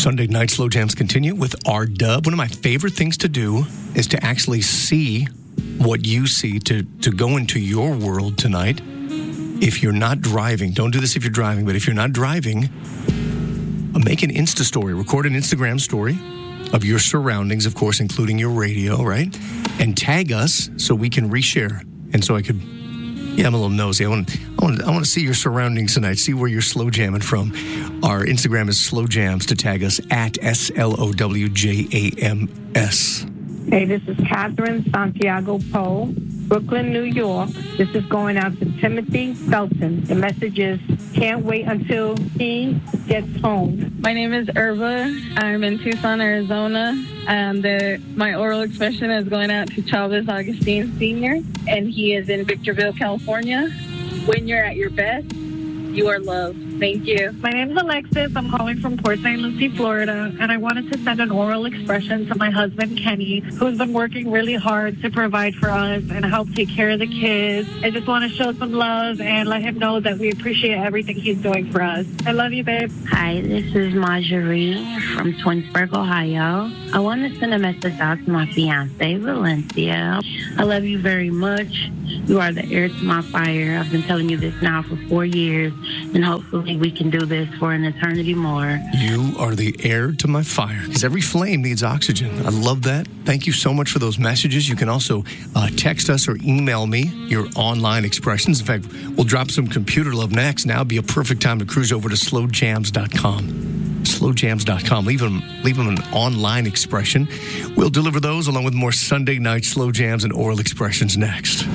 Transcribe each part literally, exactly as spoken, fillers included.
Sunday night slow jams continue with R-Dub. One of my favorite things to do is to actually see what you see, to, to go into your world tonight. If you're not driving, don't do this if you're driving, but if you're not driving, make an Insta story, record an Instagram story of your surroundings, of course, including your radio, right? And tag us so we can reshare. And so I could, yeah, I'm a little nosy. I want, I want, I want to see your surroundings tonight, see where you're slow jamming from. Our Instagram is Slow Jams to tag us at S L O W J A M S. Hey, this is Catherine Santiago Poe, Brooklyn, New York. This is going out to Timothy Felton. The message is, can't wait until he gets home. My name is Irva. I'm in Tucson, Arizona. And the, my oral expression is going out to Chavez Augustine Senior, and he is in Victorville, California. When you're at your best, you are loved. Thank you. My name is Alexis. I'm calling from Port Saint Lucie, Florida, and I wanted to send an oral expression to my husband, Kenny, who's been working really hard to provide for us and help take care of the kids. I just want to show some love and let him know that we appreciate everything he's doing for us. I love you, babe. Hi, this is Marjorie from Twinsburg, Ohio. I want to send a message out to my fiance, Valencia. I love you very much. You are the heir to my fire. I've been telling you this now for four years, and hopefully we can do this for an eternity more. You are the heir to my fire, because every flame needs oxygen. I love that. Thank you so much for those messages. You can also uh, text us or email me your online expressions. In fact, we'll drop some computer love next. Now would be a perfect time to cruise over to slow jams dot com. slow jams dot com. Leave them, leave them an online expression. We'll deliver those along with more Sunday night slow jams and oral expressions next.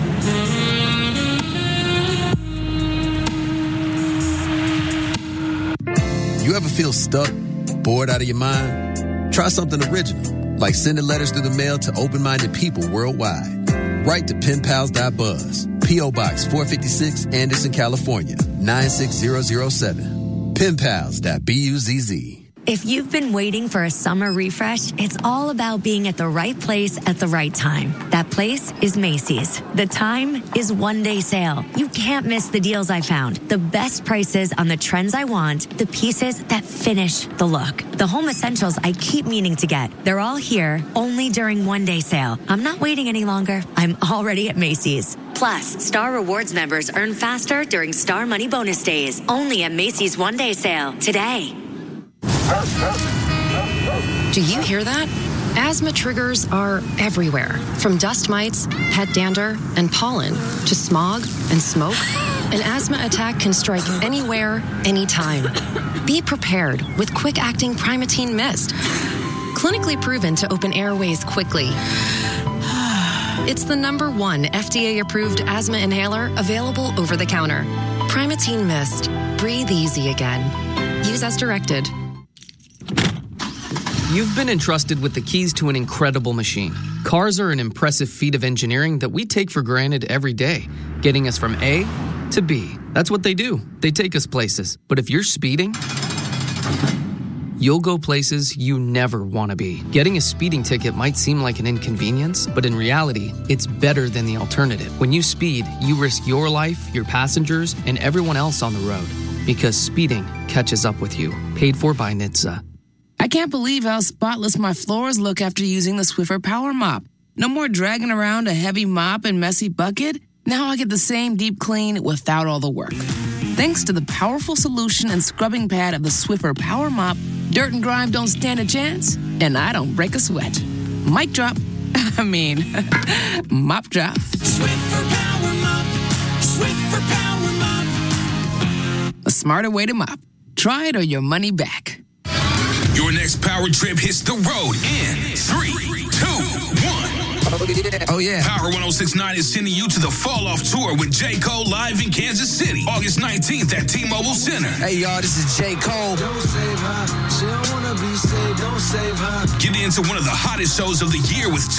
You ever feel stuck, bored out of your mind? Try something original, like sending letters through the mail to open-minded people worldwide. Write to pen pals dot buzz, P O Box four fifty-six, Anderson, California, nine six zero zero seven. pen pals dot buzz. If you've been waiting for a summer refresh, it's all about being at the right place at the right time. That place is Macy's. The time is one day sale. You can't miss the deals I found. The best prices on the trends I want, the pieces that finish the look. The home essentials I keep meaning to get. They're all here, only during one day sale. I'm not waiting any longer. I'm already at Macy's. Plus, Star Rewards members earn faster during Star Money Bonus Days. Only at Macy's one day sale today. Do you hear that? Asthma triggers are everywhere, from dust mites, pet dander, and pollen, to smog and smoke. An asthma attack can strike anywhere, anytime. Be prepared with quick-acting Primatene Mist. Clinically proven to open airways quickly. It's the number one F D A-approved asthma inhaler available over the counter. Primatene Mist. Breathe easy again. Use as directed. You've been entrusted with the keys to an incredible machine. Cars are an impressive feat of engineering that we take for granted every day, getting us from A to B. That's what they do. They take us places. But if you're speeding, you'll go places you never want to be. Getting a speeding ticket might seem like an inconvenience, but in reality, it's better than the alternative. When you speed, you risk your life, your passengers, and everyone else on the road. Because speeding catches up with you. Paid for by N H T S A. I can't believe how spotless my floors look after using the Swiffer Power Mop. No more dragging around a heavy mop and messy bucket. Now I get the same deep clean without all the work. Thanks to the powerful solution and scrubbing pad of the Swiffer Power Mop, dirt and grime don't stand a chance, and I don't break a sweat. Mic drop. I mean, mop drop. Swiffer Power Mop. Swiffer Power Mop. A smarter way to mop. Try it or your money back. Your next power trip hits the road in three, two, one. Oh, yeah. Power one oh six point nine is sending you to the Fall Off Tour with J. Cole live in Kansas City, August nineteenth at T-Mobile Center. Hey, y'all, this is J. Cole. Don't save her. She don't want to be saved. Don't save her. Get into one of the hottest shows of the year with